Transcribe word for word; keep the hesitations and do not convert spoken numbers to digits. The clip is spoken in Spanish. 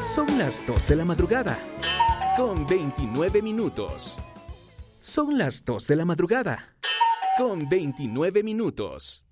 Son las dos de la madrugada, con veintinueve minutos. Son las dos de la madrugada, con veintinueve minutos.